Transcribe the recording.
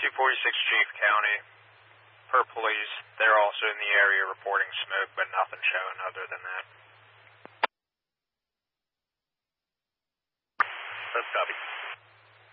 246 Chief County, per police, they're also in the area reporting smoke, but nothing showing other than that. That's copy.